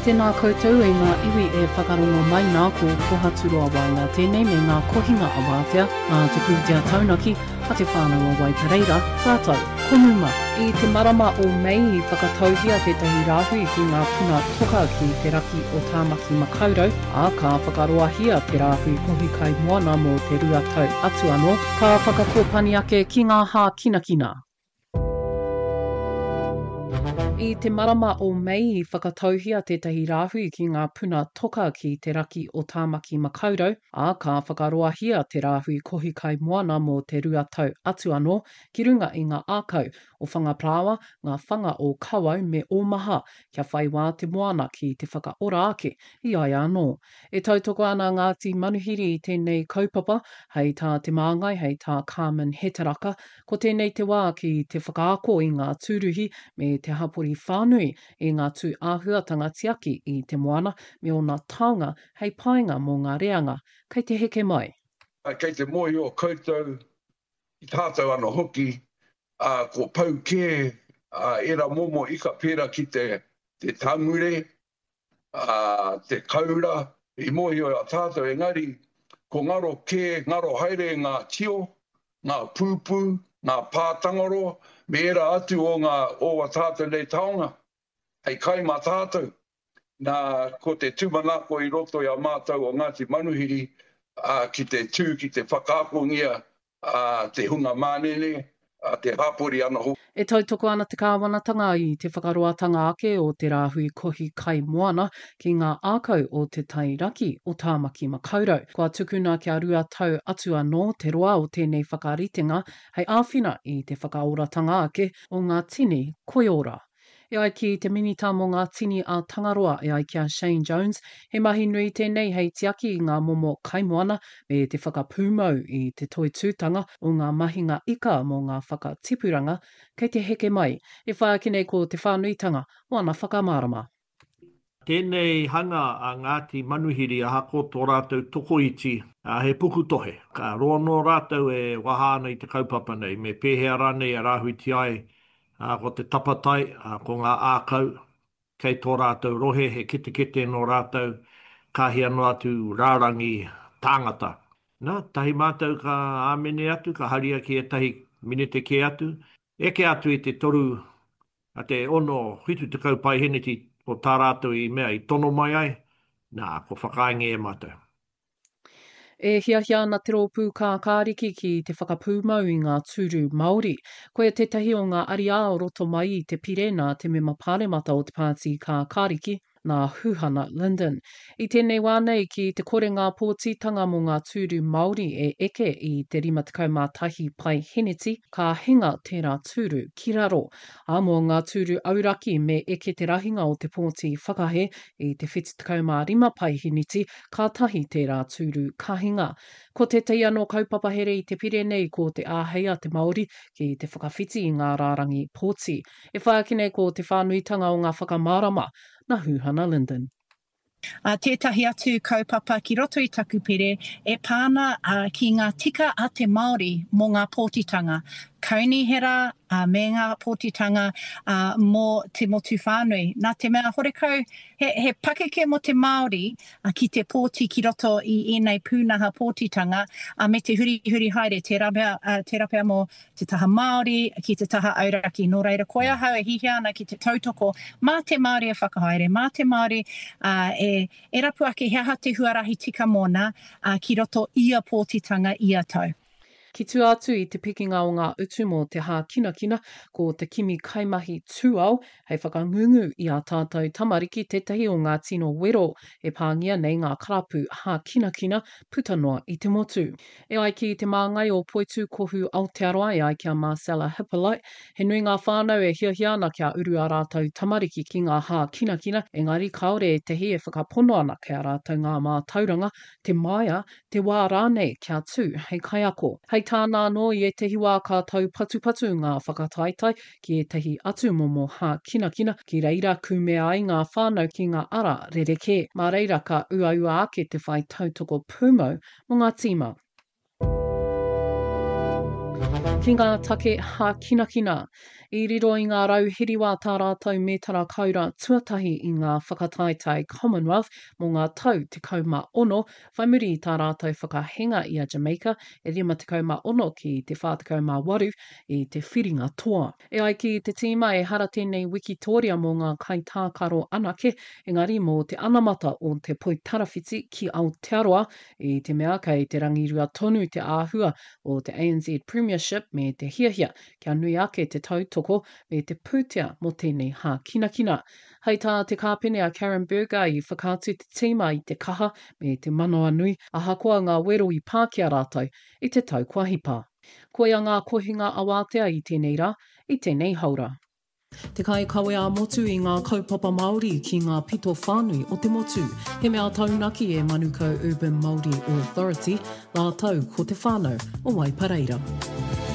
tēnā koutou e ngā iwi e whakarongo mai nā ko Pohaturoa Wainga tēnei me ngā kohinga a wātea, ngā te pūtea taunaki, a te whānau a Waipareira, rātou, konuma. I te marama o Mei I whakatauhia tētahi rāhui ki ngā puna toka ki te raki o Tāmaki Makaurau, a ka whakaroahia te rāhui kohi kai moana mō te ruatau atu anō, ka whakakōpani ake ki ngā hā kinakina. I te marama o Mei I whakatauhia tētahi rāhui ki ngā puna toka ki te raki o Tāmaki Makaurau, a ka whakaroahia te rāhui kohi kai moana mō te ruatau atu anō, ki runga I ngā ākau o whangaprawa, ngā whanga o kawau me ōmaha, kia whai wā te moana ki te whakaora ake, I ai anō. E tautoko ana Ngāti Manuhiri I tēnei kaupapa, hei tā te māngai, hei tā Carmen Hetaraka, ko tēnei te wā ki te whakaako I ngā tūruhi me te hapori whānui I ngā tū āhuatanga tiaki I te moana me ona taonga hei painga mō ngā reanga. Kei te heke mai. Kei te mohi o koutou I tātou ana hoki, ko pau kē, era momo ika pēra ki te tangure, te kaura, I mohi o tātou engari, ko ngaro kē, ngaro haere ngā tio, ngā pūpū, ngā pātangaro, me era atu o ngā owa tātou nei taonga, hei kai mā tātou. Nā ko te tūmanako I roto I a mātou o Ngāti Manuhiri, ki te tū, ki te whakaakongia, te hunga mānene, te hapori ana ho. E tautoko ana te kāwanatanga I te whakaroatanga ake o te rāhui kohi kai moana ki ngā ākau o te tai raki o Tāmaki Makaurau. Kua tukuna kia rua tau atu anō te roa o tēnei whakaritenga hei āwhina I te whakaoratanga ake o ngā tini koiora. E ai ki te minita mō ngā tini a Tangaroa e ai kia Shane Jones, he mahi nui tēnei hei tiaki I ngā momo kaimoana me te whakapūmau I te toitūtanga o ngā mahinga ika mō ngā whakatipuranga, kei te heke mai, e whaakine ko te whānuitanga o ana whakamārama. Tēnei hanga a Ngāti Manuhiri a hako tō rātou tokoiti, he pukutohe. Ka roa no rātou e wahāna I te kaupapa nei, me pēhea rānei a rāhui tiai, ko te tapatai, ko ngā ākau, kei tō rātou rohe, he kete no rātou, kāhia no atu rārangi tāngata. Nā, tahi mātou ka āmene atu, ka haria ki e tahi minete ke atu, eke atu I te toru, a te ono hitu te kaupai heneti o tā rātou I mea I tono mai ai, nā, ko whakainge e mātou. E hiahia ana te rōpū kā kāriki ki te whakapūmau I ngā tūru Māori. Koe tētahi o ngā ariā o roto mai I te pirena te mema pāremata o te pāti kā kāriki, nā Huhana Linden. I tēnei wānei ki te kore ngā pōtitanga mō ngā tūru Māori e eke I te 51 pai heneti, ka hinga tērā tūru ki raro. A mō ngā tūru auraki me eke te rahinga o te pōti whakahe I te 75 pai heneti, ka tahi tērā tūru kahinga. Ko te teia no kaupapa here I te Pirenei ko te āheia te Māori ki te whakawhiti I ngā rārangi pōti. E whaakine ko te whānuitanga o ngā whakamārama, na Huhana Linden. Tētahi atu kaupapa ki roto I taku pere e pāna ki ngā tika a te Māori mō ngā pōtitanga. Kaunihera me ngā pōtitanga mō te motu whānui. Nā te mea horekau, he pakeke mō te Māori ki te pōti ki roto I enei pūnaha pōtitanga me te huri haere, te rapea mō te taha Māori ki te taha auraki. Nō reira, koia hau e hihia ana ki te tautoko mā te Māori e whakahaere, mā te Māori e rapu ake hea te huarahi tika mōna ki roto ia pōtitanga ia tau. Ki tū atu I te pikinga o ngā utu mō te hā kinakina ko te kimi kaimahi tūao hei whakangungu I a tātou tamariki tētahi o ngā tino wero e pāngia nei ngā karapu hā kinakina puta noa I te motu. E ai ki te māngai o Poitu Kohu Aotearoa e ai kia Marcella Hippolyte, he nui ngā whānau e hiahiana kia uru a rātou tamariki ki ngā hā kinakina, engari kaore e tehi e whakapono ana kia rātou ngā mā tauranga, te maia, te wā rānei kia tū hei kaiako. Hei tāna no I e tehi wā ka tau patu ngā whakataitai ki e tehi atu momo hā kinakina ki reira kumea ai ngā whānau ki ngā ara rereke. Mā reira ka ua ake te whai tautoko pūmau mō ngā tīma. Ki ngā take ha kinakina, I riro I ngā rauhiriwā tā rātou mētara kaura tuatahi I ngā whakataetai Commonwealth mō ngā tau 16, whai muri I tā rātou whakahenga I a Jamaica, e 56 ki te 48 I te whiringa toa. E ai ki te tīma e hara tēnei wikitoria mō ngā kaitākaro anake, engari mō te anamata o te poitarawhiti ki Aotearoa, I te mea kei te rangirua tonu te āhua o te ANZ Premiership me te hiahia, kia nui ake te tautoko me te pūtea mō tēnei hā kinakina. Hei tā te kāpene a Karen Berger I whakātu te tīma I te kaha me te manoa nui, a hakoa ngā wero I Pākehā rātou I te tau kua hipa. Koe a ngā kohinga awātea I tēnei rā, I tēnei haura. Te kai kawe a motu I ngā kaupapa Māori ki ngā pito whānui o te motu. He mea taunaki e Manukau Urban Māori Authority, rātau ko te whānau o Waipareira.